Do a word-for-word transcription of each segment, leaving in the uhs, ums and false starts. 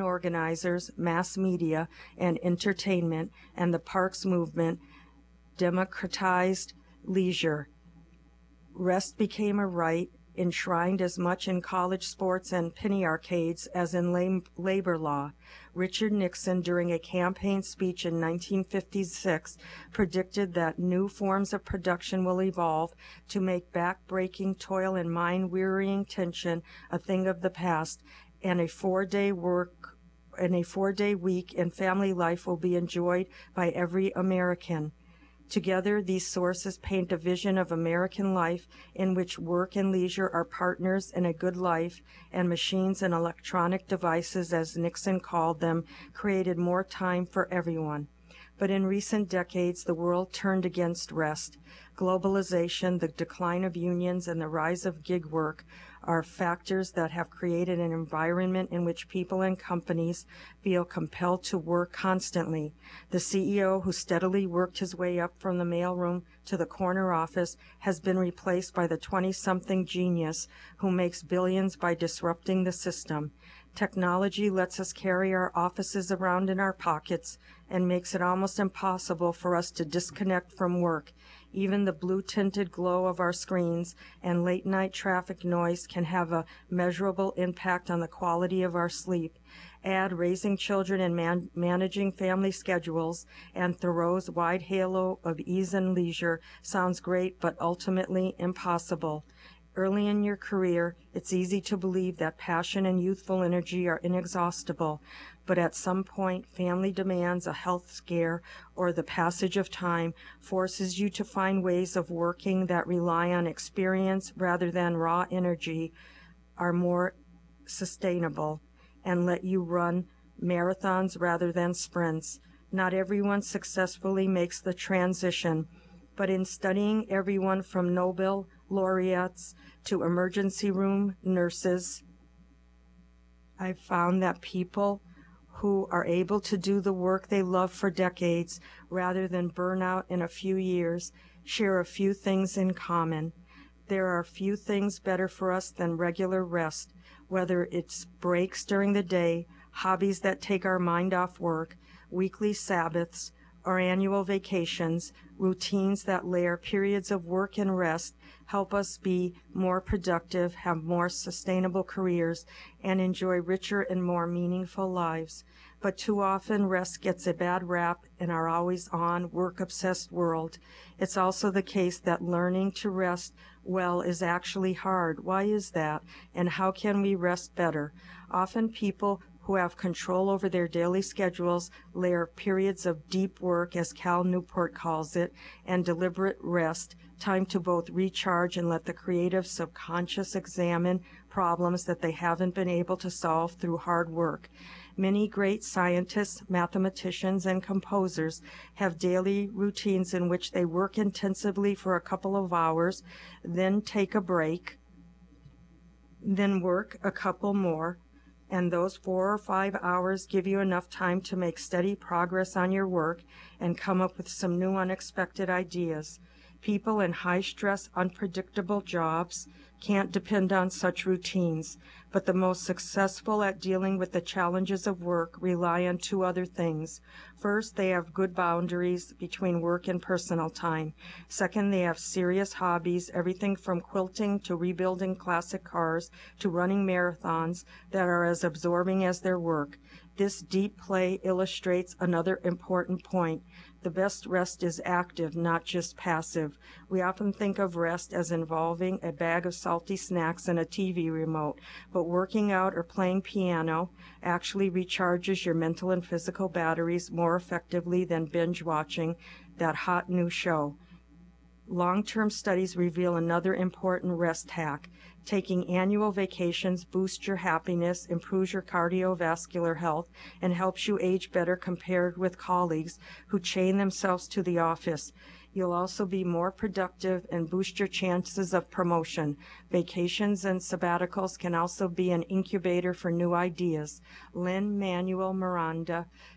organizers, mass media, and entertainment, and the parks movement democratized leisure. Rest became a right, enshrined as much in college sports and penny arcades as in lab- labor law. Richard Nixon, during a campaign speech in nineteen fifty-six, predicted that new forms of production will evolve to make back-breaking toil and mind-wearying tension a thing of the past, and a four-day work and a four-day week and family life will be enjoyed by every American. Together, these sources paint a vision of American life in which work and leisure are partners in a good life, and machines and electronic devices, as Nixon called them, created more time for everyone. But in recent decades, the world turned against rest. Globalization, the decline of unions, and the rise of gig work are factors that have created an environment in which people and companies feel compelled to work constantly. The C E O who steadily worked his way up from the mailroom to the corner office has been replaced by the twenty-something genius who makes billions by disrupting the system. Technology lets us carry our offices around in our pockets and makes it almost impossible for us to disconnect from work. Even the blue-tinted glow of our screens and late-night traffic noise can have a measurable impact on the quality of our sleep. Add raising children and man- managing family schedules, and Thoreau's wide halo of ease and leisure sounds great, but ultimately impossible. Early in your career, it's easy to believe that passion and youthful energy are inexhaustible, but at some point, family demands, a health scare, or the passage of time forces you to find ways of working that rely on experience rather than raw energy, are more sustainable, and let you run marathons rather than sprints. Not everyone successfully makes the transition, but in studying everyone from Nobel laureates to emergency room nurses, I've found that people who are able to do the work they love for decades rather than burn out in a few years share a few things in common. There are few things better for us than regular rest, whether it's breaks during the day, hobbies that take our mind off work, weekly Sabbaths, or annual vacations. Routines that layer periods of work and rest help us be more productive, have more sustainable careers, and enjoy richer and more meaningful lives. But too often, rest gets a bad rap in our always-on, work-obsessed world. It's also the case that learning to rest well is actually hard. Why is that? And how can we rest better? Often people who have control over their daily schedules layer periods of deep work, as Cal Newport calls it, and deliberate rest, time to both recharge and let the creative subconscious examine problems that they haven't been able to solve through hard work. Many great scientists, mathematicians, and composers have daily routines in which they work intensively for a couple of hours, then take a break, then work a couple more, and those four or five hours give you enough time to make steady progress on your work and come up with some new unexpected ideas. People in high-stress, unpredictable jobs can't depend on such routines, but the most successful at dealing with the challenges of work rely on two other things. First, they have good boundaries between work and personal time. Second, they have serious hobbies, everything from quilting to rebuilding classic cars to running marathons, that are as absorbing as their work. This deep play illustrates another important point. The best rest is active, not just passive. We often think of rest as involving a bag of salty snacks and a T V remote, but working out or playing piano actually recharges your mental and physical batteries more effectively than binge watching that hot new show. Long-term studies reveal another important rest hack. Taking annual vacations boosts your happiness, improves your cardiovascular health, and helps you age better compared with colleagues who chain themselves to the office. You'll also be more productive and boost your chances of promotion. Vacations and sabbaticals can also be an incubator for new ideas. Lin-Manuel Miranda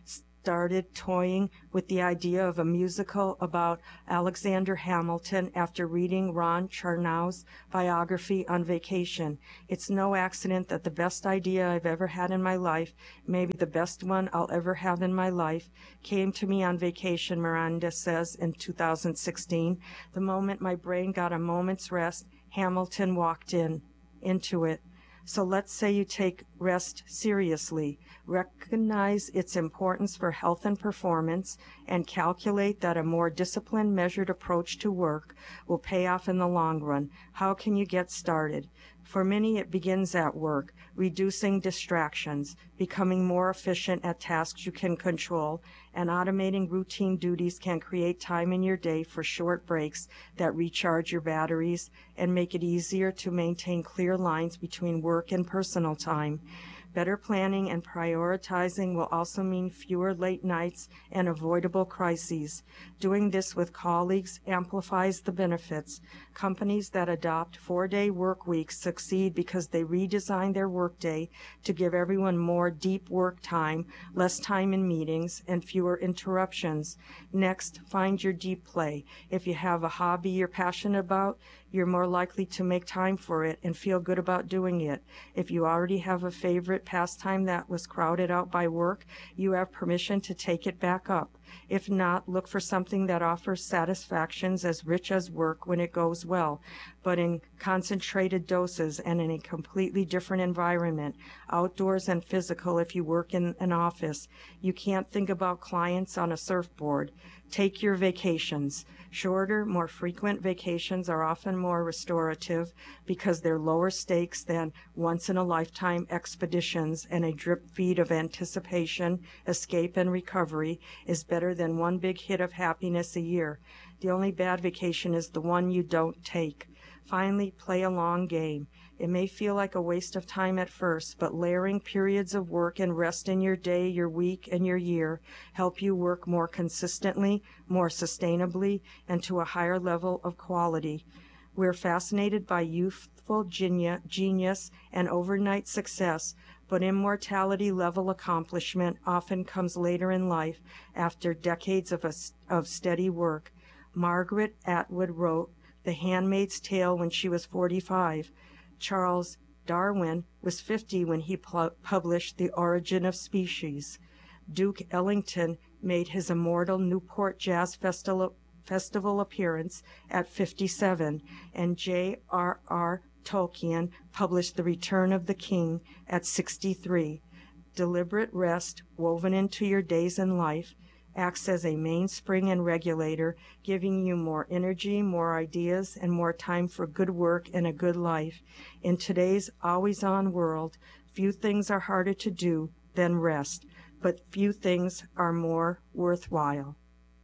started toying with the idea of a musical about Alexander Hamilton after reading Ron Chernow's biography on vacation. It's no accident that the best idea I've ever had in my life, maybe the best one I'll ever have in my life, came to me on vacation, Miranda says in two thousand sixteen. The moment my brain got a moment's rest, Hamilton walked in, into it. So let's say you take rest seriously, recognize its importance for health and performance, and calculate that a more disciplined, measured approach to work will pay off in the long run. How can you get started? For many, it begins at work, reducing distractions, becoming more efficient at tasks you can control, and automating routine duties can create time in your day for short breaks that recharge your batteries and make it easier to maintain clear lines between work and personal time. Better planning and prioritizing will also mean fewer late nights and avoidable crises. Doing this with colleagues amplifies the benefits. Companies that adopt four-day work weeks succeed because they redesign their workday to give everyone more deep work time, less time in meetings, and fewer interruptions. Next, find your deep play. If you have a hobby you're passionate about, you're more likely to make time for it and feel good about doing it. If you already have a favorite pastime that was crowded out by work, you have permission to take it back up. If not, look for something that offers satisfactions as rich as work when it goes well, but in concentrated doses and in a completely different environment, outdoors and physical if you work in an office. You can't think about clients on a surfboard. Take your vacations. Shorter, more frequent vacations are often more restorative because they're lower stakes than once-in-a-lifetime expeditions, and a drip feed of anticipation, escape, and recovery is better than one big hit of happiness a year. The only bad vacation is the one you don't take. Finally, play a long game. It may feel like a waste of time at first, but layering periods of work and rest in your day, your week, and your year help you work more consistently, more sustainably, and to a higher level of quality. We're fascinated by youthful geni- genius and overnight success, but immortality-level accomplishment often comes later in life after decades of, a, of steady work. Margaret Atwood wrote The Handmaid's Tale when she was forty-five. Charles Darwin was fifty when he pu- published The Origin of Species. Duke Ellington made his immortal Newport Jazz Festival, Festival appearance at fifty-seven, and J R R Tolkien published The Return of the King at sixty-three. Deliberate rest woven into your days and life acts as a mainspring and regulator, giving you more energy, more ideas, and more time for good work and a good life. In today's always-on world, few things are harder to do than rest, but few things are more worthwhile.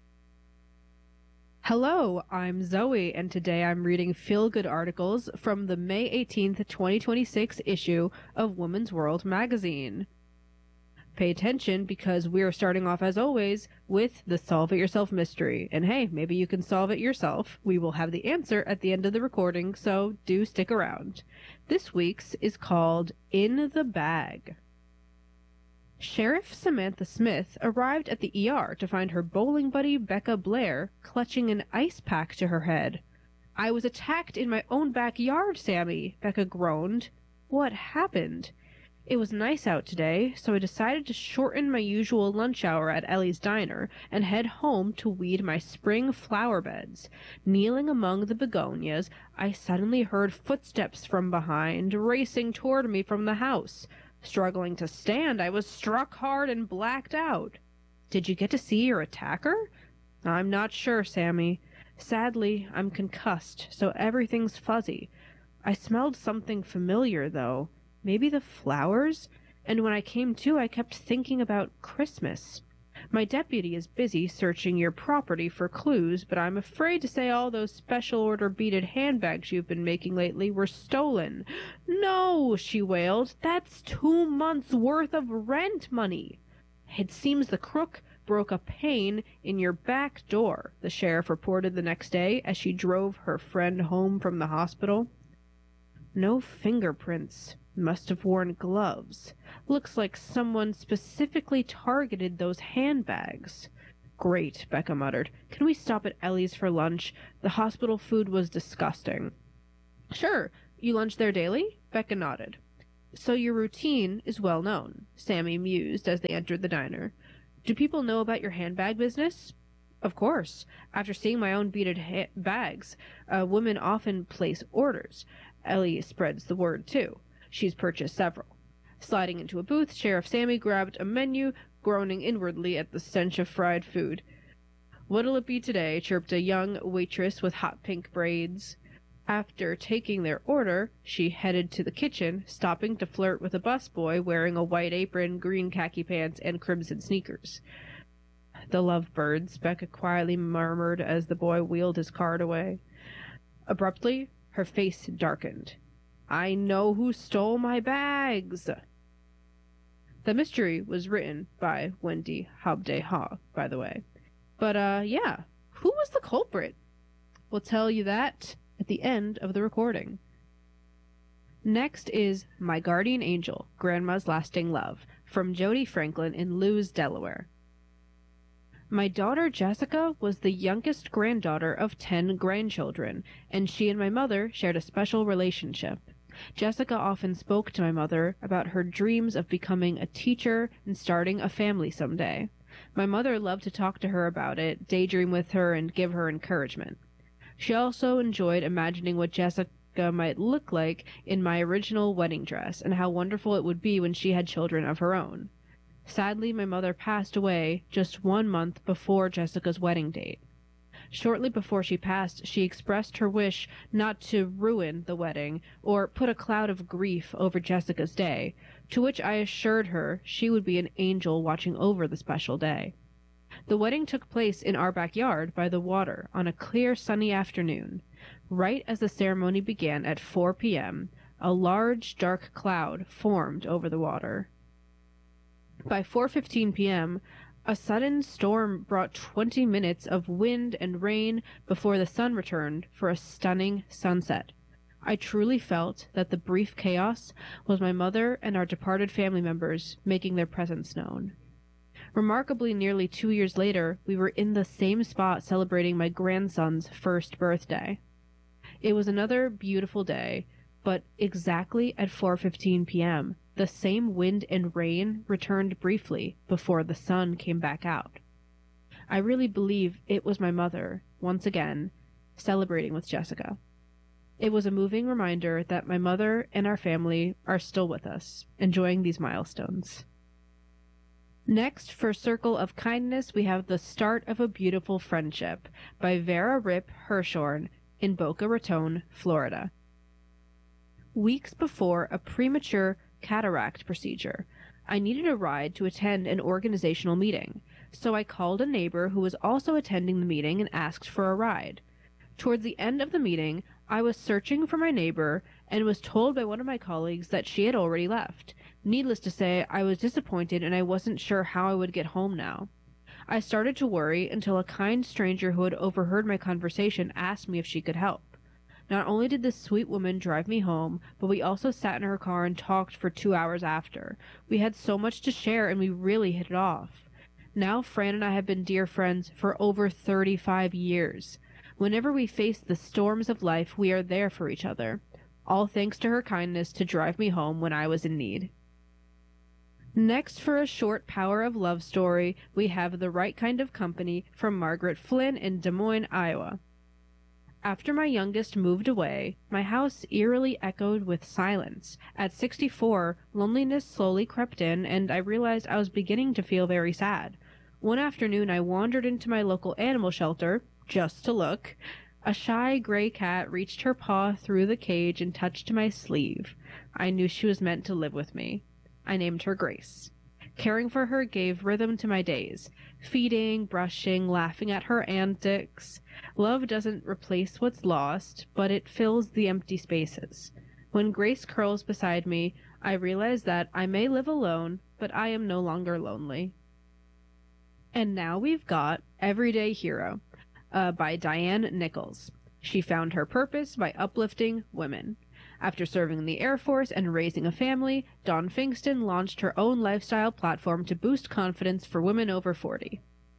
Hello, I'm Zoe, and today I'm reading feel-good articles from the May eighteenth, twenty twenty-six issue of Woman's World magazine. Pay attention because we're starting off, as always, with the Solve It Yourself mystery. And hey, maybe you can solve it yourself. We will have the answer at the end of the recording, so do stick around. This week's is called In the Bag. Sheriff Samantha Smith arrived at the E R to find her bowling buddy Becca Blair clutching an ice pack to her head. "I was attacked in my own backyard, Sammy," Becca groaned. "What happened?" "It was nice out today, so I decided to shorten my usual lunch hour at Ellie's Diner and head home to weed my spring flower beds. Kneeling among the begonias, I suddenly heard footsteps from behind, racing toward me from the house. Struggling to stand, I was struck hard and blacked out." "Did you get to see your attacker?" "I'm not sure, Sammy. Sadly, I'm concussed, so everything's fuzzy. I smelled something familiar, though. Maybe the flowers? And when I came to, I kept thinking about Christmas. My deputy is busy searching your property for clues, but I'm afraid to say all those special order beaded handbags you've been making lately were stolen." "No," she wailed. "That's two months' worth of rent money." "It seems the crook broke a pane in your back door," the sheriff reported the next day as she drove her friend home from the hospital. No fingerprints. Must have worn gloves. Looks like someone specifically targeted those handbags. Great, Becca muttered. Can we stop at Ellie's for lunch? The hospital food was disgusting. Sure. You lunch there daily? Becca nodded. So your routine is well known, Sammy mused as they entered the diner. Do people know about your handbag business? Of course. After seeing my own beaded ha- bags, uh, women often place orders. Ellie spreads the word, too. She's purchased several. Sliding into a booth, Sheriff Sammy grabbed a menu, groaning inwardly at the stench of fried food. What'll it be today? Chirped a young waitress with hot pink braids. After taking their order, she headed to the kitchen, stopping to flirt with a busboy wearing a white apron, green khaki pants, and crimson sneakers. The lovebirds, Becca quietly murmured as the boy wheeled his cart away. Abruptly, her face darkened. I know who stole my bags! The mystery was written by Wendy Habde-Ha, by the way. But, uh, yeah, who was the culprit? We'll tell you that at the end of the recording. Next is My Guardian Angel, Grandma's Lasting Love, from Jody Franklin in Lewes, Delaware. My daughter Jessica was the youngest granddaughter of ten grandchildren, and she and my mother shared a special relationship. Jessica often spoke to my mother about her dreams of becoming a teacher and starting a family someday. My mother loved to talk to her about it, daydream with her, and give her encouragement. She also enjoyed imagining what Jessica might look like in my original wedding dress, and how wonderful it would be when she had children of her own. Sadly, my mother passed away just one month before Jessica's wedding date. Shortly before she passed, she expressed her wish not to ruin the wedding or put a cloud of grief over Jessica's day, to which I assured her she would be an angel watching over the special day. The wedding took place in our backyard by the water on a clear sunny afternoon. Right as the ceremony began at four p.m., a large dark cloud formed over the water. By four fifteen p.m., a sudden storm brought twenty minutes of wind and rain before the sun returned for a stunning sunset. I truly felt that the brief chaos was my mother and our departed family members making their presence known. Remarkably, nearly two years later, we were in the same spot celebrating my grandson's first birthday. It was another beautiful day, but exactly at four fifteen p.m., the same wind and rain returned briefly before the sun came back out. I really believe it was my mother, once again, celebrating with Jessica. It was a moving reminder that my mother and our family are still with us, enjoying these milestones. Next, for Circle of Kindness, we have The Start of a Beautiful Friendship by Vera Rip Hirshorn in Boca Raton, Florida. Weeks before a premature cataract procedure, I needed a ride to attend an organizational meeting, so I called a neighbor who was also attending the meeting and asked for a ride. Towards the end of the meeting, I was searching for my neighbor and was told by one of my colleagues that she had already left. Needless to say, I was disappointed and I wasn't sure how I would get home now. I started to worry until a kind stranger who had overheard my conversation asked me if she could help. Not only did this sweet woman drive me home, but we also sat in her car and talked for two hours after. We had so much to share and we really hit it off. Now Fran and I have been dear friends for over thirty-five years. Whenever we face the storms of life, we are there for each other. All thanks to her kindness to drive me home when I was in need. Next, for a short Power of Love story, we have The Right Kind of Company from Margaret Flynn in Des Moines, Iowa. After my youngest moved away, my house eerily echoed with silence. At sixty-four, loneliness slowly crept in, and I realized I was beginning to feel very sad. One afternoon, I wandered into my local animal shelter, just to look. A shy gray cat reached her paw through the cage and touched my sleeve. I knew she was meant to live with me. I named her Grace. Caring for her gave rhythm to my days. Feeding, brushing, laughing at her antics. Love doesn't replace what's lost, but it fills the empty spaces. When Grace curls beside me, I realize that I may live alone, but I am no longer lonely. And now we've got Everyday Hero, uh, by Diane Nichols. She found her purpose by uplifting women. After serving in the Air Force and raising a family, Dawn Finkston launched her own lifestyle platform to boost confidence for women over forty.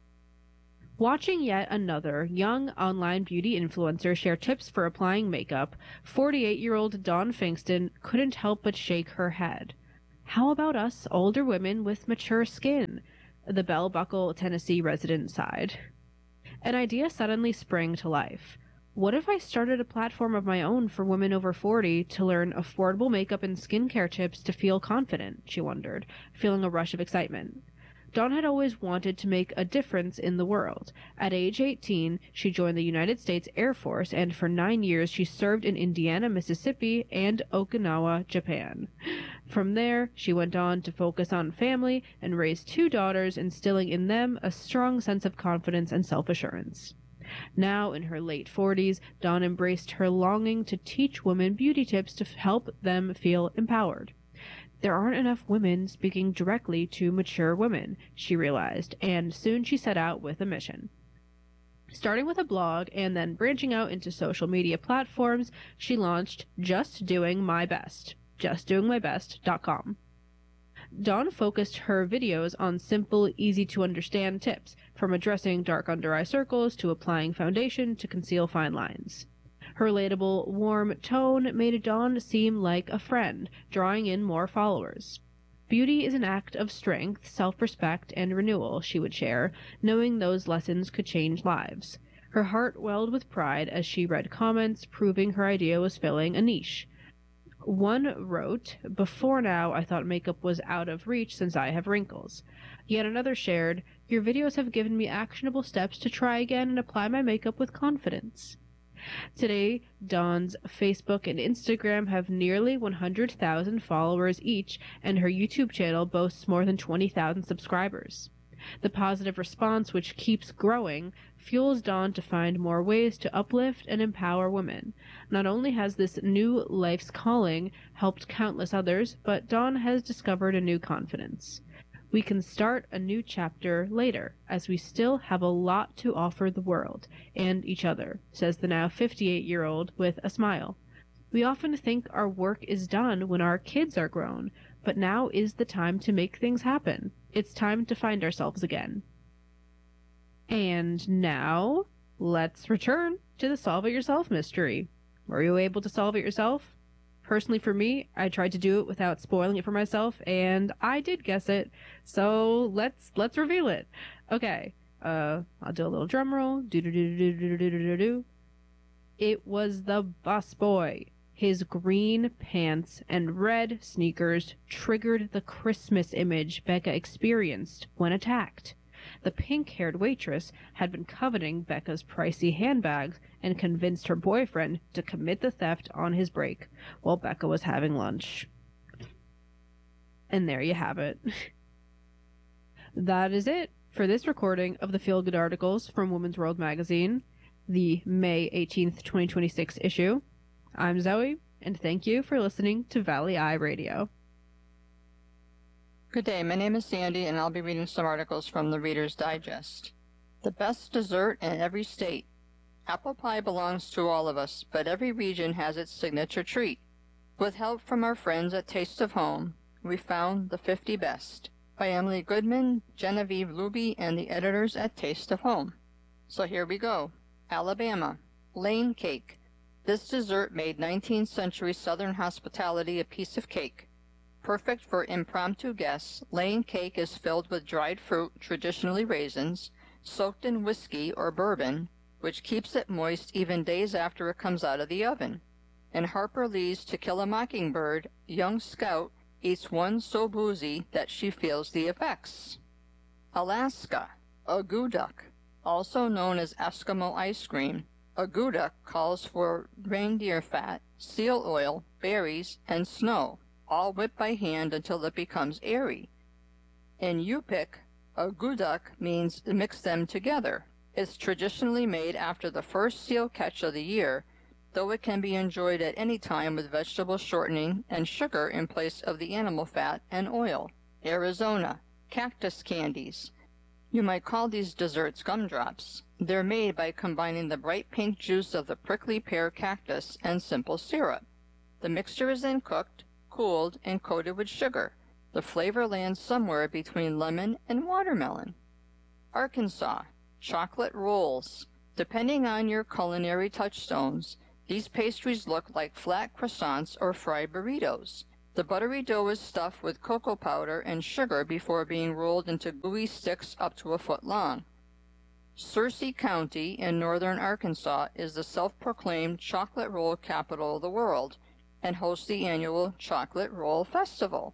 Watching yet another young online beauty influencer share tips for applying makeup, forty-eight-year-old Dawn Finkston couldn't help but shake her head. How about us older women with mature skin? The Bell Buckle, Tennessee resident sighed. An idea suddenly sprang to life. What if I started a platform of my own for women over forty to learn affordable makeup and skincare tips to feel confident, she wondered, feeling a rush of excitement. Dawn had always wanted to make a difference in the world. At age eighteen, she joined the United States Air Force, and for nine years she served in Indiana, Mississippi, and Okinawa, Japan. From there, she went on to focus on family and raise two daughters, instilling in them a strong sense of confidence and self-assurance. Now, in her late forties, Dawn embraced her longing to teach women beauty tips to help them feel empowered. There aren't enough women speaking directly to mature women, she realized, and soon she set out with a mission. Starting with a blog and then branching out into social media platforms, she launched Just Doing My Best, just doing my best dot com. Dawn focused her videos on simple, easy-to-understand tips, from addressing dark under-eye circles to applying foundation to conceal fine lines. Her relatable, warm tone made Dawn seem like a friend, drawing in more followers. Beauty is an act of strength, self-respect, and renewal, she would share, knowing those lessons could change lives. Her heart welled with pride as she read comments proving her idea was filling a niche. One wrote, "Before now I thought makeup was out of reach since I have wrinkles." Yet another shared, "Your videos have given me actionable steps to try again and apply my makeup with confidence." Today, Dawn's Facebook and Instagram have nearly one hundred thousand followers each, and her YouTube channel boasts more than twenty thousand subscribers. The positive response, which keeps growing, fuels Dawn to find more ways to uplift and empower women. Not only has this new life's calling helped countless others, but Dawn has discovered a new confidence. We can start a new chapter later, as we still have a lot to offer the world and each other, says the now fifty-eight-year-old with a smile. We often think our work is done when our kids are grown, but now is the time to make things happen. It's time to find ourselves again. And now, let's return to the Solve It Yourself mystery. Were you able to solve it yourself? Personally, for me, I tried to do it without spoiling it for myself, and I did guess it. So let's let's reveal it. Okay, uh, I'll do a little drum roll. Do do do do do do do do. It was the busboy. His green pants and red sneakers triggered the Christmas image Becca experienced when attacked. The pink-haired waitress had been coveting Becca's pricey handbags and convinced her boyfriend to commit the theft on his break while Becca was having lunch. And there you have it. That is it for this recording of the Feel Good Articles from Women's World Magazine, the May eighteenth, twenty twenty-six issue. I'm Zoe, and thank you for listening to Valley Eye Radio. Good day, my name is Sandy, and I'll be reading some articles from the Reader's Digest. The best dessert in every state. Apple pie belongs to all of us, but every region has its signature treat. With help from our friends at Taste of Home, we found the fifty best, by Emily Goodman, Genevieve Luby, and the editors at Taste of Home. So here we go. Alabama. Lane cake. This dessert made nineteenth century Southern hospitality a piece of cake. Perfect for impromptu guests, Lane cake is filled with dried fruit, traditionally raisins, soaked in whiskey or bourbon, which keeps it moist even days after it comes out of the oven. In Harper Lee's To Kill a Mockingbird, young Scout eats one so boozy that she feels the effects. Alaska. A Guduk, also known as Eskimo ice cream. A Guduk calls for reindeer fat, seal oil, berries, and snow, all whipped by hand until it becomes airy. In Yupik, a Guduk means to mix them together. It's traditionally made after the first seal catch of the year, though it can be enjoyed at any time with vegetable shortening and sugar in place of the animal fat and oil. Arizona. Cactus candies. You might call these desserts gumdrops. They're made by combining the bright pink juice of the prickly pear cactus and simple syrup. The mixture is then cooked, cooled, and coated with sugar. The flavor lands somewhere between lemon and watermelon. Arkansas, chocolate rolls. Depending on your culinary touchstones, these pastries look like flat croissants or fried burritos. The buttery dough is stuffed with cocoa powder and sugar before being rolled into gooey sticks up to a foot long. Searcy County in northern Arkansas is the self-proclaimed chocolate roll capital of the world and hosts the annual Chocolate Roll Festival.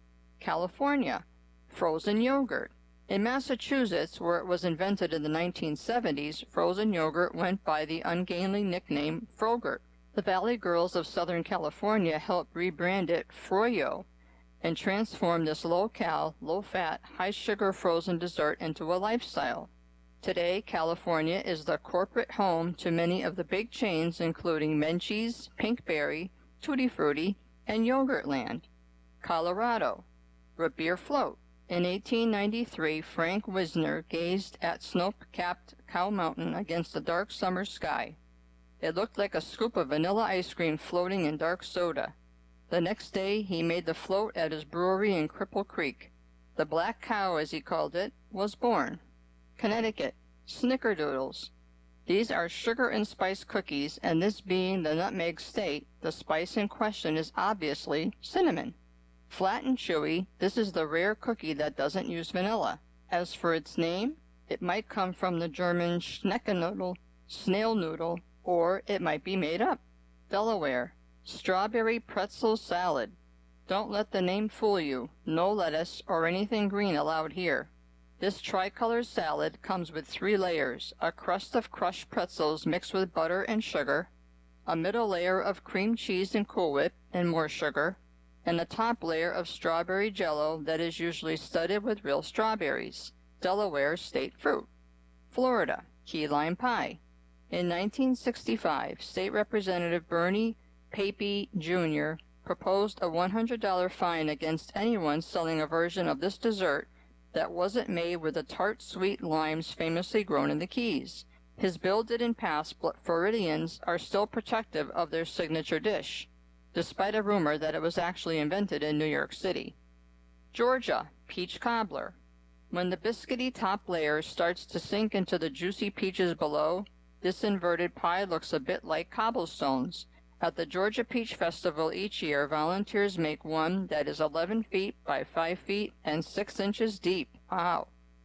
California, frozen yogurt. In Massachusetts, where it was invented in the nineteen seventies, frozen yogurt went by the ungainly nickname Frogurt. The Valley Girls of Southern California helped rebrand it Froyo and transform this low-cal, low-fat, high-sugar frozen dessert into a lifestyle. Today, California is the corporate home to many of the big chains including Menchie's, Pinkberry, Tutti Frutti, and Yogurtland. Colorado, root beer float. In eighteen ninety-three, Frank Wisner gazed at snow-capped Cow Mountain against the dark summer sky. It looked like a scoop of vanilla ice cream floating in dark soda. The next day, he made the float at his brewery in Cripple Creek. The Black Cow, as he called it, was born. Connecticut, Snickerdoodles. These are sugar and spice cookies, and this being the nutmeg state, the spice in question is obviously cinnamon. Flat and chewy, this is the rare cookie that doesn't use vanilla. As for its name, it might come from the German Schneckennoodle, snail noodle, or it might be made up. Delaware, strawberry pretzel salad. Don't let the name fool you. No lettuce or anything green allowed here. This tricolor salad comes with three layers, a crust of crushed pretzels mixed with butter and sugar, a middle layer of cream cheese and Cool Whip and more sugar, and a top layer of strawberry jello that is usually studded with real strawberries, Delaware state fruit. Florida, key lime pie. In nineteen sixty-five, State Representative Bernie Papey, Junior proposed a one hundred dollar fine against anyone selling a version of this dessert that wasn't made with the tart sweet limes famously grown in the Keys. His bill didn't pass, but Floridians are still protective of their signature dish, despite a rumor that it was actually invented in New York City. Georgia, peach cobbler. When the biscuity top layer starts to sink into the juicy peaches below, this inverted pie looks a bit like cobblestones. At the Georgia Peach Festival each year, volunteers make one that is eleven feet by five feet and six inches deep. Wow.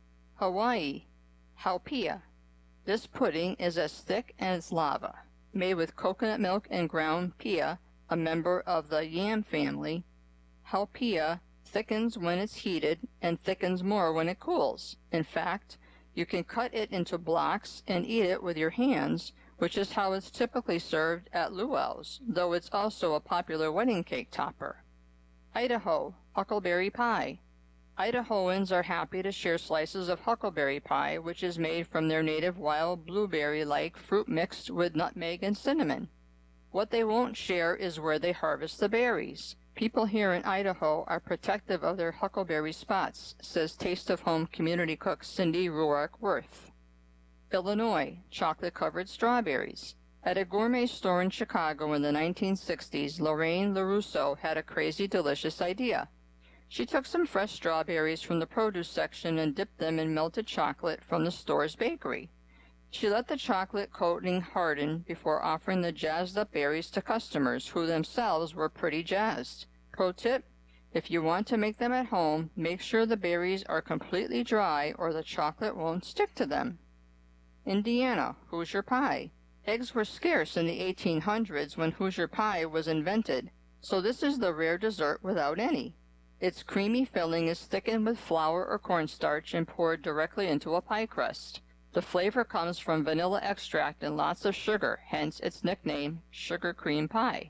Hawaii, haupia. This pudding is as thick as lava, made with coconut milk and ground pia, a member of the yam family. Haupia thickens when it's heated and thickens more when it cools. In fact, you can cut it into blocks and eat it with your hands, which is how it's typically served at luau's, though it's also a popular wedding cake topper. Idaho, huckleberry pie. Idahoans are happy to share slices of huckleberry pie, which is made from their native wild blueberry-like fruit mixed with nutmeg and cinnamon. What they won't share is where they harvest the berries. People here in Idaho are protective of their huckleberry spots, says Taste of Home community cook Cindy Ruark-Worth. Illinois, chocolate-covered strawberries. At a gourmet store in Chicago in the nineteen sixties, Lorraine LaRusso had a crazy delicious idea. She took some fresh strawberries from the produce section and dipped them in melted chocolate from the store's bakery. She let the chocolate coating harden before offering the jazzed-up berries to customers, who themselves were pretty jazzed. Pro tip: if you want to make them at home, make sure the berries are completely dry or the chocolate won't stick to them. Indiana, Hoosier pie. Eggs were scarce in the eighteen hundreds when Hoosier pie was invented, so this is the rare dessert without any. Its creamy filling is thickened with flour or cornstarch and poured directly into a pie crust. The flavor comes from vanilla extract and lots of sugar, hence its nickname, sugar cream pie.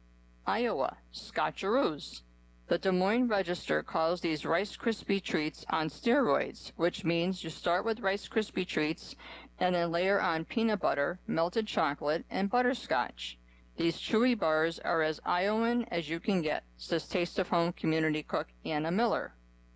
Iowa, Scotcheroos. The Des Moines Register calls these Rice Krispie treats on steroids, which means you start with Rice Krispie treats and then layer on peanut butter, melted chocolate, and butterscotch. These chewy bars are as Iowan as you can get, says Taste of Home community cook Anna Miller.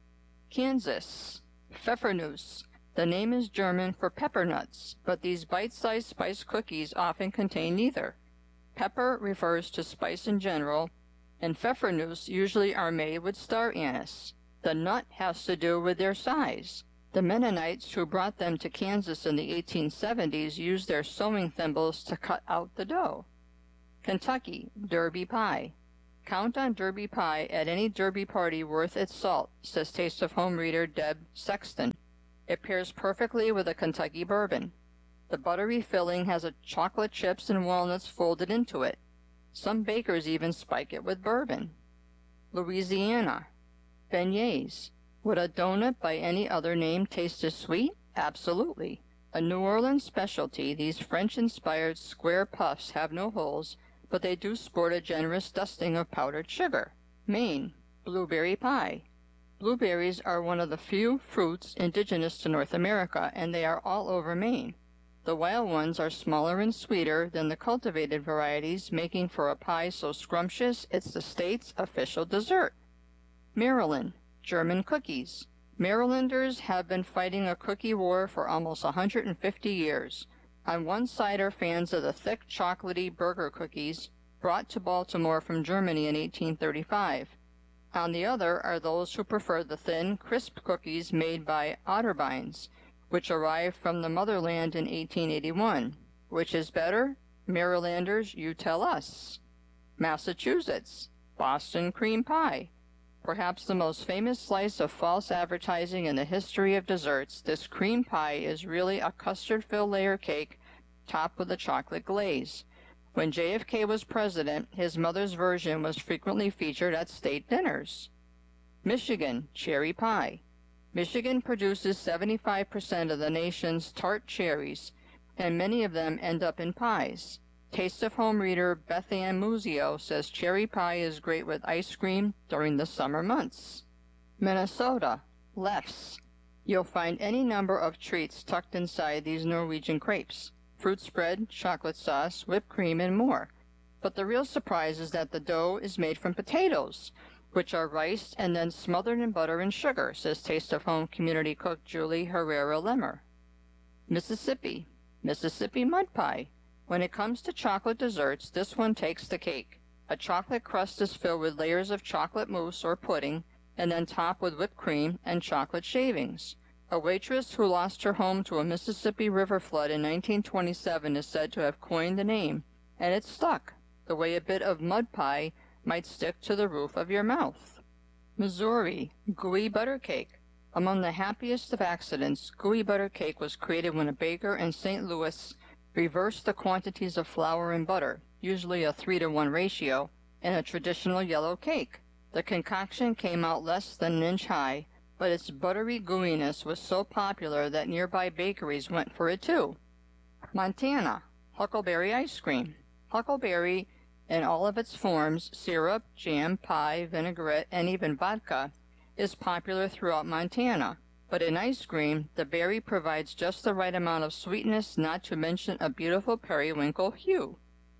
Kansas, Pfeffernuss. The name is German for pepper nuts, but these bite-sized spice cookies often contain neither. Pepper refers to spice in general, and pfeffernusse usually are made with star anise. The nut has to do with their size. The Mennonites who brought them to Kansas in the eighteen seventies used their sewing thimbles to cut out the dough. Kentucky, Derby pie. Count on Derby pie at any Derby party worth its salt, says Taste of Home reader Deb Sexton. It pairs perfectly with a Kentucky bourbon. The buttery filling has a chocolate chips and walnuts folded into it. Some bakers even spike it with bourbon. Louisiana. Beignets. Would a donut by any other name taste as sweet? Absolutely. A New Orleans specialty, these French-inspired square puffs have no holes, but they do sport a generous dusting of powdered sugar. Maine. Blueberry pie. Blueberries are one of the few fruits indigenous to North America, and they are all over Maine. The wild ones are smaller and sweeter than the cultivated varieties, making for a pie so scrumptious it's the state's official dessert. Maryland. German cookies. Marylanders have been fighting a cookie war for almost one hundred fifty years. On one side are fans of the thick, chocolatey burger cookies brought to Baltimore from Germany in eighteen thirty-five. On the other are those who prefer the thin, crisp cookies made by Otterbeins, which arrived from the motherland in eighteen eighty-one. Which is better? Marylanders, you tell us. Massachusetts. Boston cream pie. Perhaps the most famous slice of false advertising in the history of desserts, this cream pie is really a custard-filled layer cake topped with a chocolate glaze. When J F K was president, his mother's version was frequently featured at state dinners. Michigan, cherry pie. Michigan produces seventy-five percent of the nation's tart cherries, and many of them end up in pies. Taste of Home reader Beth Ann Muzio says cherry pie is great with ice cream during the summer months. Minnesota, Lefse. You'll find any number of treats tucked inside these Norwegian crepes. Fruit spread, chocolate sauce, whipped cream, and more. But the real surprise is that the dough is made from potatoes, which are riced and then smothered in butter and sugar, says Taste of Home community cook Julie Herrera Lemmer. Mississippi, Mississippi mud pie. When it comes to chocolate desserts, this one takes the cake. A chocolate crust is filled with layers of chocolate mousse or pudding, and then topped with whipped cream and chocolate shavings. A waitress who lost her home to a Mississippi River flood in nineteen twenty-seven is said to have coined the name, and it stuck, the way a bit of mud pie might stick to the roof of your mouth. Missouri, gooey butter cake. Among the happiest of accidents, gooey butter cake was created when a baker in Saint Louis reversed the quantities of flour and butter, usually a three to one ratio, in a traditional yellow cake. The concoction came out less than an inch high, but its buttery gooiness was so popular that nearby bakeries went for it too. Montana, huckleberry ice cream. Huckleberry, in all of its forms, syrup, jam, pie, vinaigrette, and even vodka, is popular throughout Montana. But in ice cream, the berry provides just the right amount of sweetness, not to mention a beautiful periwinkle hue.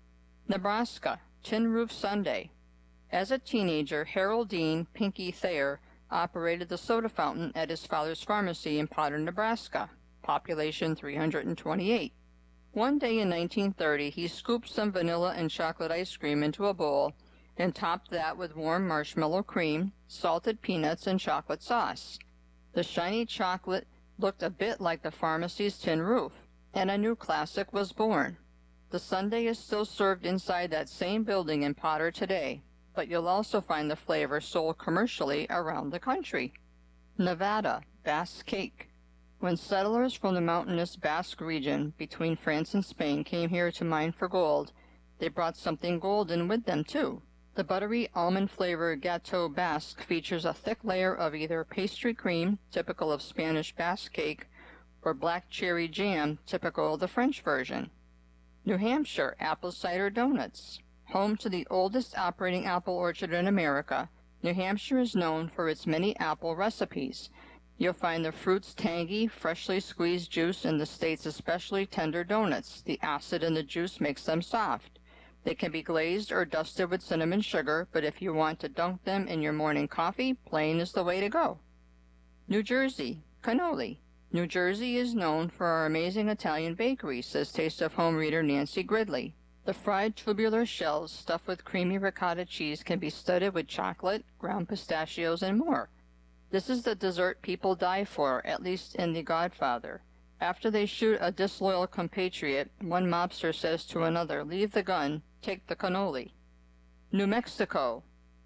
Nebraska, tin roof sundae. As a teenager, Harold Dean Pinky Thayer operated the soda fountain at his father's pharmacy in Potter, Nebraska, population three hundred twenty-eight. One day in nineteen thirty, he scooped some vanilla and chocolate ice cream into a bowl and topped that with warm marshmallow cream, salted peanuts, and chocolate sauce. The shiny chocolate looked a bit like the pharmacy's tin roof, and a new classic was born. The sundae is still served inside that same building in Potter today, but you'll also find the flavor sold commercially around the country. Nevada, Basque cake. When settlers from the mountainous Basque region between France and Spain came here to mine for gold, they brought something golden with them too. The buttery almond-flavored Gâteau Basque features a thick layer of either pastry cream, typical of Spanish Basque cake, or black cherry jam, typical of the French version. New Hampshire, apple cider donuts. Home to the oldest operating apple orchard in America, New Hampshire is known for its many apple recipes. You'll find the fruit's tangy, freshly squeezed juice in the state's especially tender donuts. The acid in the juice makes them soft. They can be glazed or dusted with cinnamon sugar, but if you want to dunk them in your morning coffee, plain is the way to go. New Jersey, cannoli. New Jersey is known for our amazing Italian bakery, says Taste of Home reader Nancy Gridley. The fried tubular shells stuffed with creamy ricotta cheese can be studded with chocolate, ground pistachios, and more. This is the dessert people die for, at least in The Godfather. After they shoot a disloyal compatriot, one mobster says to another, "Leave the gun, take the cannoli." New Mexico.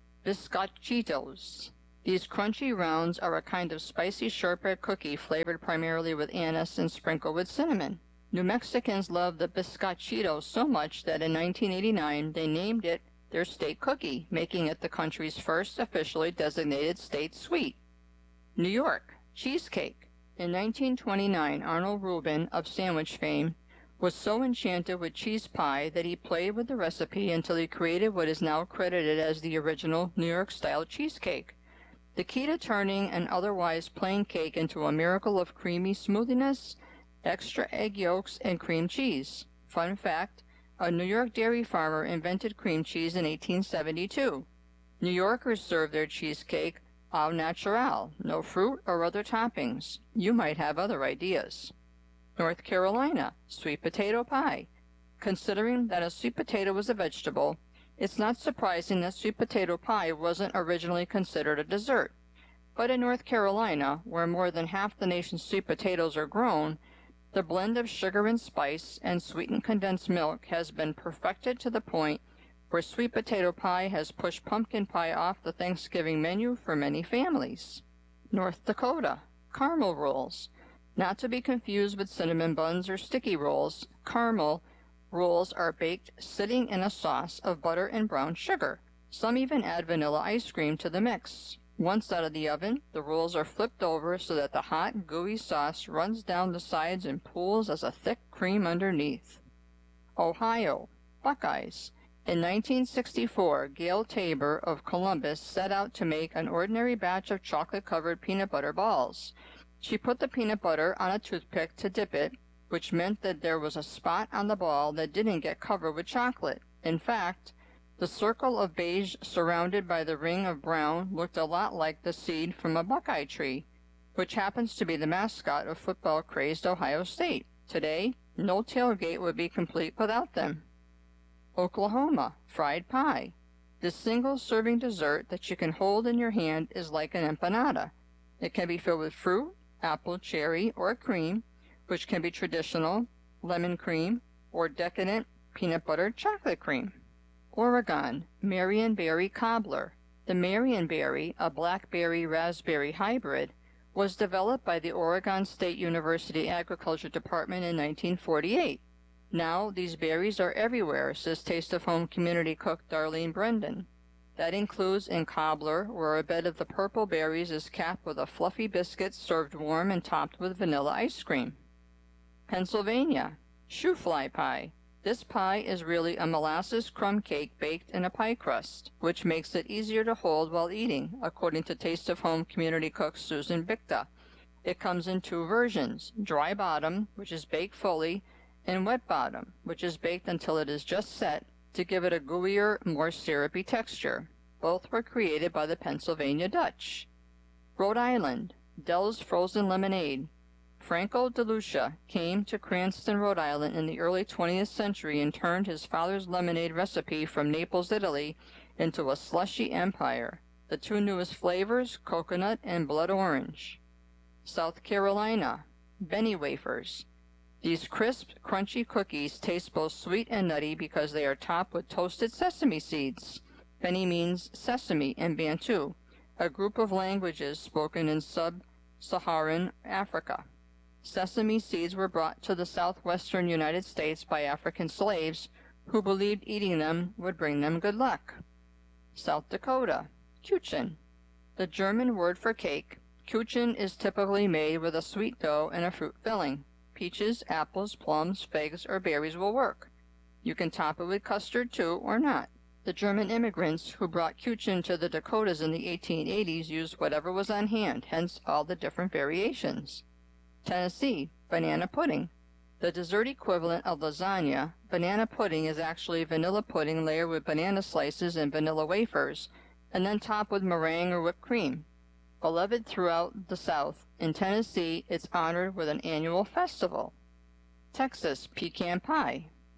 Bizcochitos. These crunchy rounds are a kind of spicy shortbread cookie flavored primarily with anise and sprinkled with cinnamon. New Mexicans love the bizcochito so much that in nineteen eighty-nine they named it their state cookie, making it the country's first officially designated state sweet. New York. Cheesecake. In nineteen twenty-nine, Arnold Rubin, of sandwich fame, was so enchanted with cheese pie that he played with the recipe until he created what is now credited as the original New York-style cheesecake. The key to turning an otherwise plain cake into a miracle of creamy smoothiness, extra egg yolks, and cream cheese. Fun fact, a New York dairy farmer invented cream cheese in eighteen seventy-two. New Yorkers serve their cheesecake au naturel, no fruit or other toppings. You might have other ideas. North Carolina, sweet potato pie. Considering that a sweet potato was a vegetable, it's not surprising that sweet potato pie wasn't originally considered a dessert. But in North Carolina, where more than half the nation's sweet potatoes are grown, the blend of sugar and spice and sweetened condensed milk has been perfected to the point where sweet potato pie has pushed pumpkin pie off the Thanksgiving menu for many families. North Dakota, caramel rolls. Not to be confused with cinnamon buns or sticky rolls, caramel rolls are baked sitting in a sauce of butter and brown sugar. Some even add vanilla ice cream to the mix. Once out of the oven, the rolls are flipped over so that the hot, gooey sauce runs down the sides and pools as a thick cream underneath. Ohio, Buckeyes. In nineteen sixty-four, Gail Tabor of Columbus set out to make an ordinary batch of chocolate-covered peanut butter balls. She put the peanut butter on a toothpick to dip it, which meant that there was a spot on the ball that didn't get covered with chocolate. In fact, the circle of beige surrounded by the ring of brown looked a lot like the seed from a buckeye tree, which happens to be the mascot of football-crazed Ohio State. Today, no tailgate would be complete without them. Oklahoma, fried pie. This single-serving dessert that you can hold in your hand is like an empanada. It can be filled with fruit, apple, cherry, or cream, which can be traditional, lemon cream, or decadent peanut butter chocolate cream. Oregon, Marionberry cobbler. The Marionberry, a blackberry-raspberry hybrid, was developed by the Oregon State University Agriculture Department in nineteen forty-eight. Now these berries are everywhere, says Taste of Home community cook Darlene Brendan. That includes in cobbler, where a bed of the purple berries is capped with a fluffy biscuit served warm and topped with vanilla ice cream. Pennsylvania, shoe fly pie. This pie is really a molasses crumb cake baked in a pie crust, which makes it easier to hold while eating, according to Taste of Home community cook Susan Bichta. It comes in two versions, dry bottom, which is baked fully, and wet bottom, which is baked until it is just set, to give it a gooier, more syrupy texture. Both were created by the Pennsylvania Dutch. Rhode Island, Dell's frozen lemonade. Franco de Lucia came to Cranston, Rhode Island in the early twentieth century and turned his father's lemonade recipe from Naples, Italy, into a slushy empire. The two newest flavors, coconut and blood orange. South Carolina, Benny wafers. These crisp, crunchy cookies taste both sweet and nutty because they are topped with toasted sesame seeds. Benny means sesame in Bantu, a group of languages spoken in sub-Saharan Africa. Sesame seeds were brought to the southwestern United States by African slaves who believed eating them would bring them good luck. South Dakota, Kuchen. The German word for cake, Kuchen is typically made with a sweet dough and a fruit filling. Peaches, apples, plums, figs, or berries will work. You can top it with custard too, or not. The German immigrants who brought Kuchen to the Dakotas in the eighteen eighties used whatever was on hand, hence all the different variations. Tennessee, banana pudding. The dessert equivalent of lasagna, banana pudding is actually vanilla pudding layered with banana slices and vanilla wafers, and then topped with meringue or whipped cream. Beloved throughout the South, in Tennessee it's honored with an annual festival. Texas, pecan pie.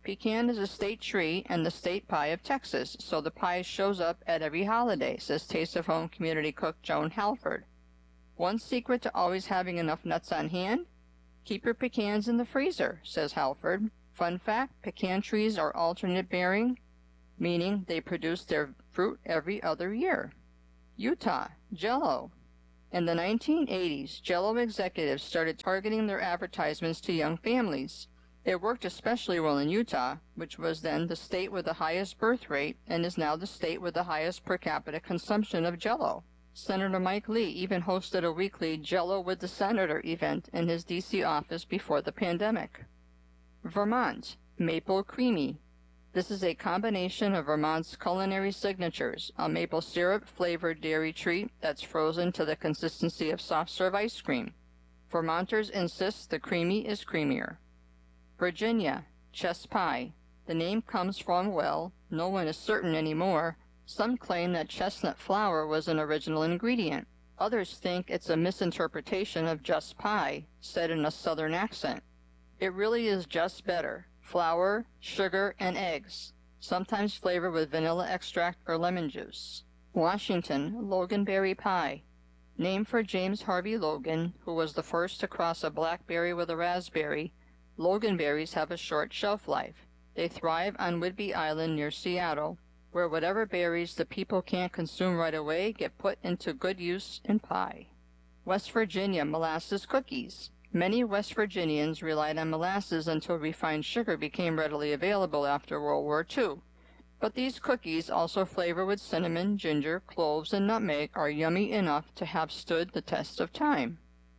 Pecan is a state tree and the state pie of Texas, so the pie shows up at every holiday, says Taste of Home community cook Joan Halford. One secret to always having enough nuts on hand? Keep your pecans in the freezer, says Halford. Fun fact, pecan trees are alternate bearing, meaning they produce their fruit every other year. Utah, Jell-O. In the nineteen eighties, Jell-O executives started targeting their advertisements to young families. It worked especially well in Utah, which was then the state with the highest birth rate and is now the state with the highest per capita consumption of Jell-O. Senator Mike Lee even hosted a weekly Jell-O with the Senator event in his D C office before the pandemic. Vermont, Maple Creamy. This is a combination of Vermont's culinary signatures, a maple syrup-flavored dairy treat that's frozen to the consistency of soft-serve ice cream. Vermonters insist the creamy is creamier. Virginia, Chess Pie. The name comes from, well, no one is certain anymore. Some claim that chestnut flour was an original ingredient. Others think it's a misinterpretation of just pie, said in a southern accent. It really is just better. Flour, sugar, and eggs, sometimes flavored with vanilla extract or lemon juice. Washington, Loganberry Pie. Named for James Harvey Logan, who was the first to cross a blackberry with a raspberry, Loganberries have a short shelf life. They thrive on Whidbey Island near Seattle, where whatever berries the people can't consume right away get put into good use in pie. West Virginia Molasses Cookies. Many West Virginians relied on molasses until refined sugar became readily available after World War Two. But these cookies, also flavored with cinnamon, ginger, cloves, and nutmeg, are yummy enough to have stood the test of time.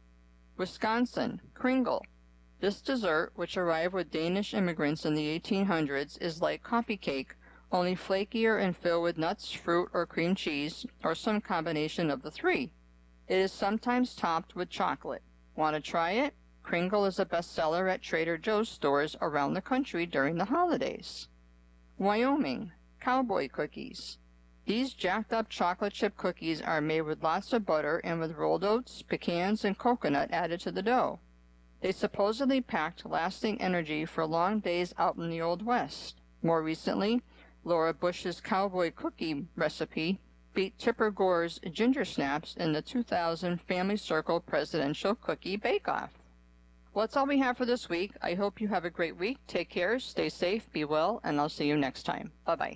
Wisconsin, Kringle. This dessert, which arrived with Danish immigrants in the eighteen hundreds, is like coffee cake, only flakier and filled with nuts, fruit, or cream cheese, or some combination of the three. It is sometimes topped with chocolate. Want to try it? Kringle is a bestseller at Trader Joe's stores around the country during the holidays. Wyoming, Cowboy Cookies. These jacked-up chocolate chip cookies are made with lots of butter and with rolled oats, pecans, and coconut added to the dough. They supposedly packed lasting energy for long days out in the Old West. More recently, Laura Bush's cowboy cookie recipe beat Tipper Gore's Ginger Snaps in the two thousand Family Circle Presidential Cookie Bake-Off. Well, that's all we have for this week. I hope you have a great week. Take care, stay safe, be well, and I'll see you next time. Bye-bye.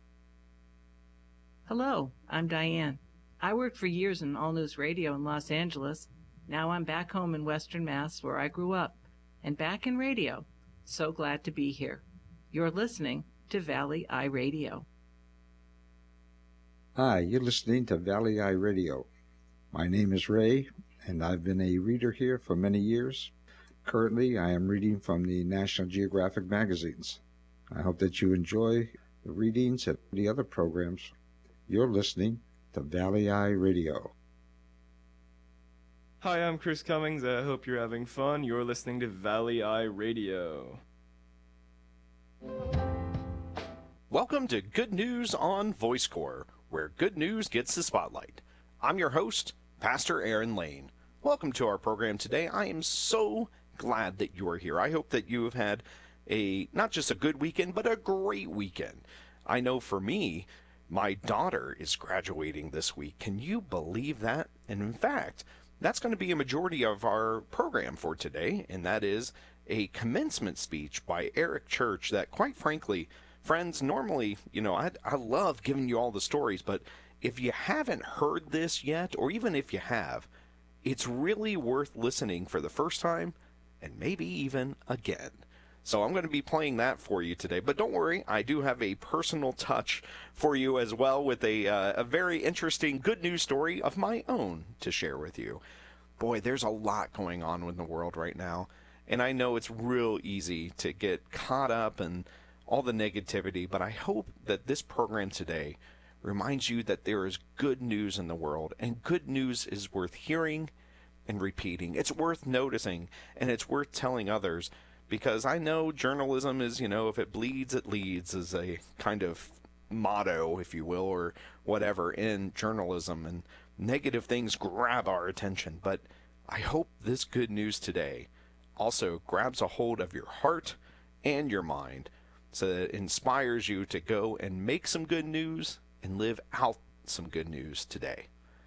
Hello, I'm Diane. I worked for years in All News Radio in Los Angeles. Now I'm back home in Western Mass, where I grew up, and back in radio. So glad to be here. You're listening to Valley Eye Radio. Hi, you're listening to Valley Eye Radio. My name is Ray, and I've been a reader here for many years. Currently, I am reading from the National Geographic magazines. I hope that you enjoy the readings and the other programs. You're listening to Valley Eye Radio. Hi, I'm Chris Cummings. I hope you're having fun. You're listening to Valley Eye Radio. Welcome to Good News on VoiceCore, where good news gets the spotlight. I'm your host, Pastor Aaron Lane. Welcome to our program today. I am so glad that you are here. I hope that you have had a not just a good weekend, but a great weekend. I know for me, my daughter is graduating this week. Can you believe that? And in fact, that's going to be a majority of our program for today, and that is a commencement speech by Eric Church that, quite frankly, friends, normally, you know, I, I love giving you all the stories, but if you haven't heard this yet, or even if you have, it's really worth listening for the first time, and maybe even again. So I'm going to be playing that for you today, but don't worry, I do have a personal touch for you as well with a, uh, a very interesting good news story of my own to share with you. Boy, there's a lot going on in the world right now, and I know it's real easy to get caught up in all the negativity, but I hope that this program today reminds you that there is good news in the world, and good news is worth hearing and repeating. It's worth noticing, and it's worth telling others, because I know journalism is, you know, if it bleeds, it leads, is a kind of motto, if you will, or whatever in journalism, and negative things grab our attention. But I hope this good news today also grabs a hold of your heart and your mind, so that it inspires you to go and make some good news and live out some good news today.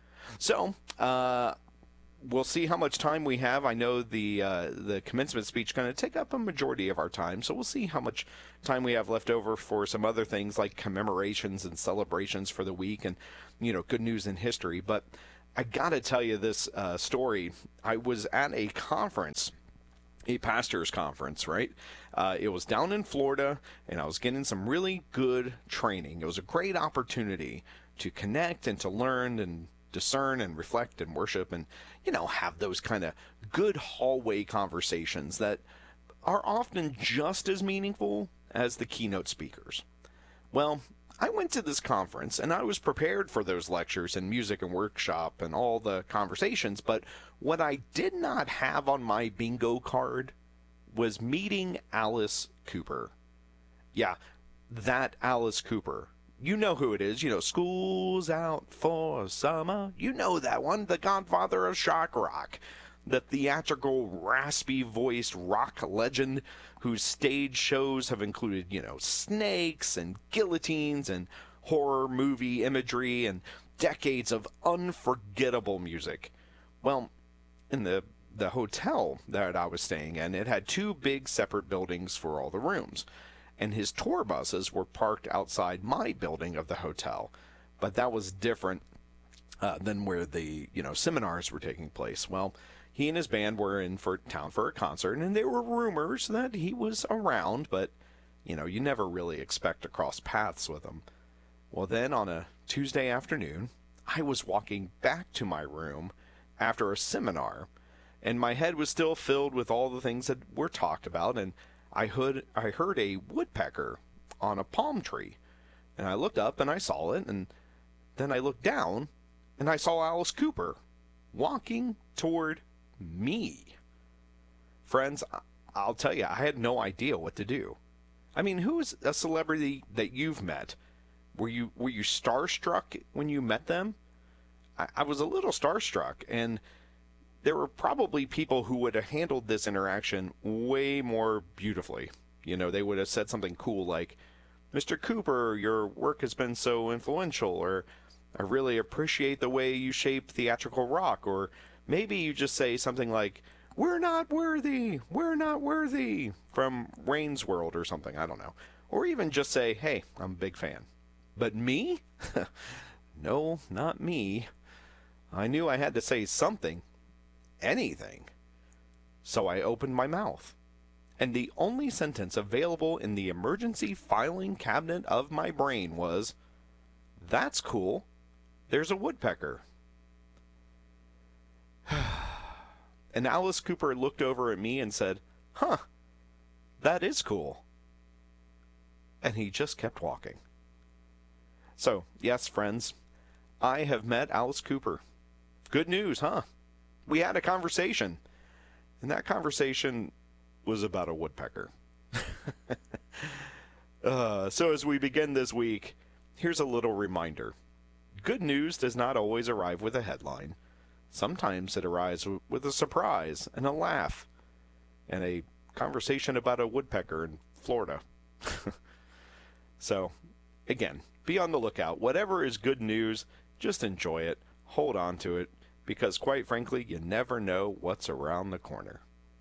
So, uh, we'll see how much time we have. I know the uh, the commencement speech is going to take up a majority of our time, so we'll see how much time we have left over for some other things like commemorations and celebrations for the week and, you know, good news in history. But I got to tell you this uh, story. I was at a conference, a pastor's conference, right? Uh, it was down in Florida, and I was getting some really good training. It was a great opportunity to connect and to learn and discern and reflect and worship and, you know, have those kind of good hallway conversations that are often just as meaningful as the keynote speakers. Well, I went to this conference and I was prepared for those lectures and music and workshop and all the conversations, but what I did not have on my bingo card was meeting Alice Cooper. Yeah, that Alice Cooper. You know who it is. You know, School's Out for Summer. You know that one, the godfather of shock rock. The theatrical, raspy-voiced rock legend whose stage shows have included, you know, snakes and guillotines and horror movie imagery and decades of unforgettable music. Well, in the, the hotel that I was staying in, it had two big separate buildings for all the rooms. And his tour buses were parked outside my building of the hotel. But that was different uh, than where the, you know, seminars were taking place. Well, he and his band were in for town for a concert, and there were rumors that he was around, but, you know, you never really expect to cross paths with him. Well, then on a Tuesday afternoon, I was walking back to my room after a seminar, and my head was still filled with all the things that were talked about, and I heard, I heard a woodpecker on a palm tree, and I looked up and I saw it, and then I looked down and I saw Alice Cooper walking toward me. Friends, I'll tell you, I had no idea what to do. I mean, who's a celebrity that you've met? Were you were you starstruck when you met them? I, I was a little starstruck, and there were probably people who would have handled this interaction way more beautifully. You know, they would have said something cool like, Mister Cooper, your work has been so influential, or I really appreciate the way you shape theatrical rock, or maybe you just say something like, we're not worthy, we're not worthy, from Rain's World or something, I don't know. Or even just say, hey, I'm a big fan. But me? No, not me. I knew I had to say something. Anything. So I opened my mouth, and the only sentence available in the emergency filing cabinet of my brain was, that's cool, there's a woodpecker. And Alice Cooper looked over at me and said, huh, that is cool. And he just kept walking. So, yes, friends, I have met Alice Cooper. Good news, huh? We had a conversation, and that conversation was about a woodpecker. uh, so as we begin this week, here's a little reminder. Good news does not always arrive with a headline. Sometimes it arrives with a surprise and a laugh and a conversation about a woodpecker in Florida. So, again, be on the lookout. Whatever is good news, just enjoy it. Hold on to it. Because, quite frankly, you never know what's around the corner.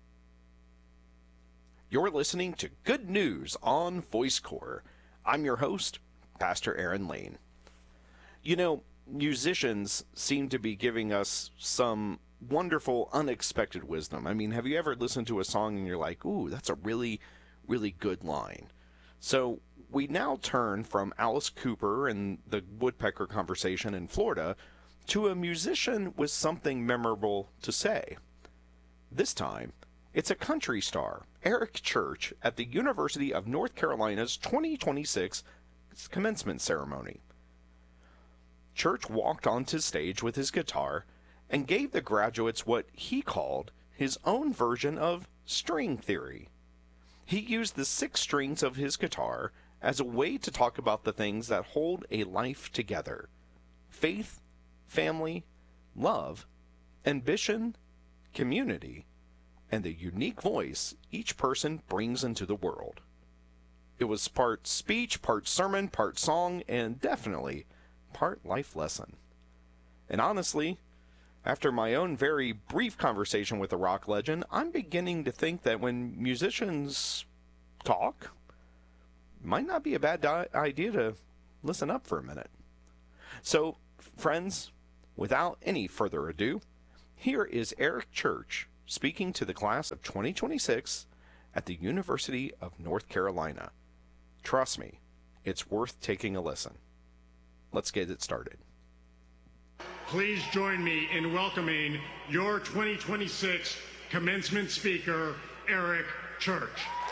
You're listening to Good News on Voice Corps. I'm your host, Pastor Aaron Lane. You know, musicians seem to be giving us some wonderful, unexpected wisdom. I mean, have you ever listened to a song and you're like, ooh, that's a really, really good line? So we now turn from Alice Cooper and the woodpecker conversation in Florida to a musician with something memorable to say. This time, it's a country star, Eric Church, at the University of North Carolina's twenty twenty-six commencement ceremony. Church walked onto stage with his guitar and gave the graduates what he called his own version of string theory. He used the six strings of his guitar as a way to talk about the things that hold a life together: faith, family, love, ambition, community, and the unique voice each person brings into the world. It was part speech, part sermon, part song, and definitely part life lesson. And honestly, after my own very brief conversation with a rock legend, I'm beginning to think that when musicians talk, it might not be a bad di- idea to listen up for a minute. So, friends, without any further ado, here is Eric Church speaking to the class of twenty twenty-six at the University of North Carolina. Trust me, it's worth taking a listen. Let's get it started. Please join me in welcoming your twenty twenty-six commencement speaker, Eric Church.